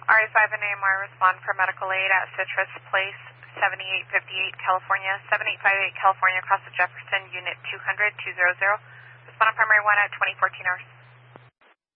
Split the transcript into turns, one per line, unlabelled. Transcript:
RA5 and AMR respond for medical aid at Citrus Place, 7858 California, 7858 California, across the Jefferson, Unit 200, 200. Respond on primary 1 at 2014 hours.